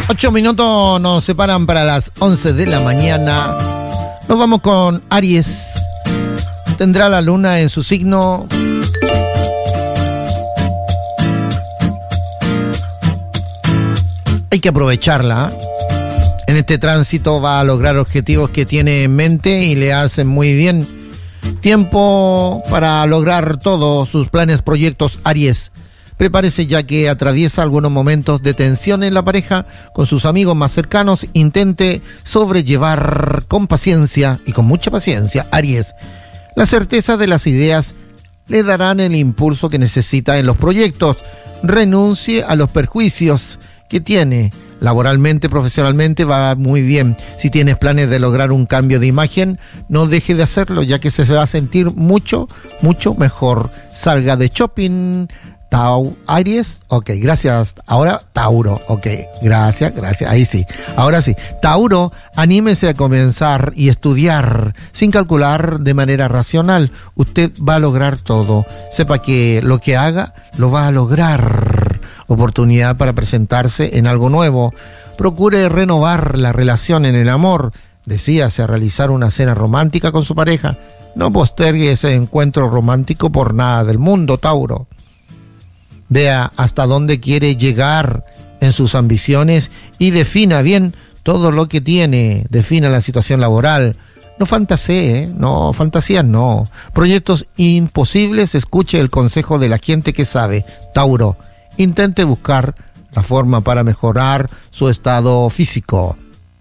8 minutos nos separan para las 11 de la mañana. Nos vamos con Aries. Tendrá la luna en su signo. Hay que aprovecharla. En este tránsito va a lograr objetivos que tiene en mente y le hacen muy bien. Tiempo para lograr todos sus planes, proyectos, Aries. Prepárese ya que atraviesa algunos momentos de tensión en la pareja con sus amigos más cercanos. Intente sobrellevar con paciencia y con mucha paciencia, Aries. La certeza de las ideas le darán el impulso que necesita en los proyectos. Renuncie a los perjuicios que tiene. Laboralmente, profesionalmente va muy bien. Si tienes planes de lograr un cambio de imagen, no deje de hacerlo, ya que se va a sentir mucho, mucho mejor. Salga de shopping. Aries, ok, gracias. Ahora Tauro, ok, gracias, ahí sí. Ahora sí, Tauro, anímese a comenzar y estudiar sin calcular de manera racional. Usted va a lograr todo. Sepa que lo que haga lo va a lograr. Oportunidad para presentarse en algo nuevo. Procure renovar la relación en el amor. Decídase a realizar una cena romántica con su pareja. No postergue ese encuentro romántico por nada del mundo, Tauro. Vea hasta dónde quiere llegar en sus ambiciones y defina bien todo lo que tiene. Defina la situación laboral. No fantasee, no, fantasías no. Proyectos imposibles, escuche el consejo de la gente que sabe. Tauro, intente buscar la forma para mejorar su estado físico.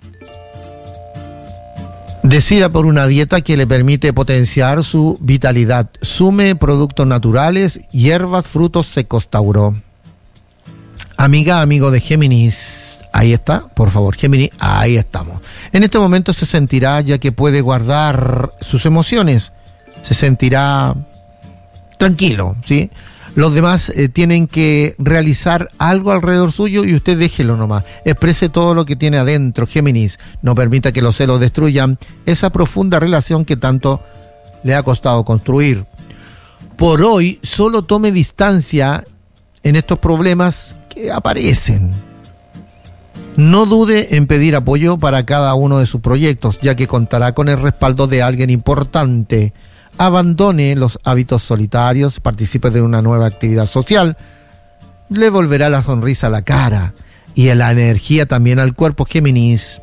Decida por una dieta que le permite potenciar su vitalidad. Sume productos naturales, hierbas, frutos secos, Tauro. Amiga, amigo de Géminis. Ahí está, por favor, Géminis, ahí estamos. En este momento se sentirá, ya que puede guardar sus emociones, se sentirá tranquilo, ¿sí? Los demás tienen que realizar algo alrededor suyo y usted déjelo nomás. Exprese todo lo que tiene adentro, Géminis. No permita que los celos destruyan esa profunda relación que tanto le ha costado construir. Por hoy, solo tome distancia en estos problemas que aparecen. No dude en pedir apoyo para cada uno de sus proyectos, ya que contará con el respaldo de alguien importante. Abandone los hábitos solitarios, participe de una nueva actividad social, le volverá la sonrisa a la cara y a la energía también al cuerpo, Géminis.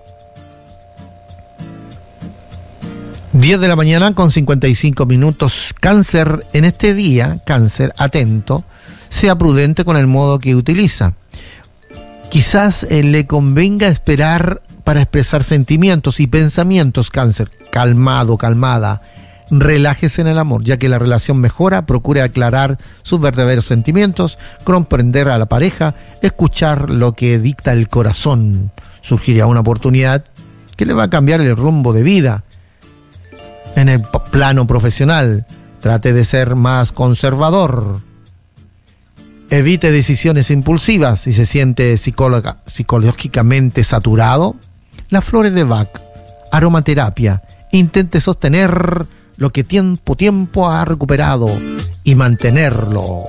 10 de la mañana con 55 minutos. Cáncer, en este día, Cáncer, atento, sea prudente con el modo que utiliza. Quizás le convenga esperar para expresar sentimientos y pensamientos, Cáncer. Calmado, calmada. Relájese en el amor, ya que la relación mejora. Procure aclarar sus verdaderos sentimientos, comprender a la pareja, escuchar lo que dicta el corazón. Surgirá una oportunidad que le va a cambiar el rumbo de vida. En el plano profesional, trate de ser más conservador. Evite decisiones impulsivas. Si se siente psicológicamente saturado, las flores de Bach, aromaterapia. Intente sostener lo que tiempo ha recuperado y mantenerlo.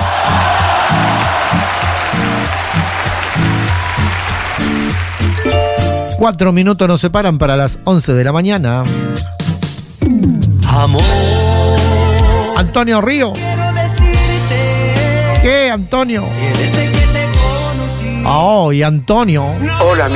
Cuatro minutos nos separan para las 11 de la mañana. Amor. Antonio Río. ¿Qué, Antonio? Desde que te conocí. Oh, y Antonio. Hola,